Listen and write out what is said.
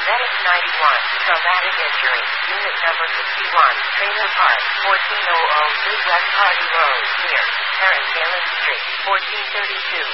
Medic 91, traumatic injury, unit number 51, Trailer Park, 1400 West Hardy Road, near Terrace Galen Street, 1432.